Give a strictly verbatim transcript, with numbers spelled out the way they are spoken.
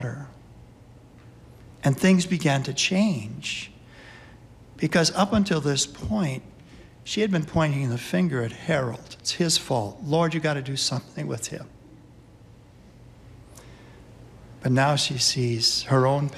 And things began to change. Because up until this point, she had been pointing the finger at Harold. It's his fault. Lord, you got to do something with him. But now she sees her own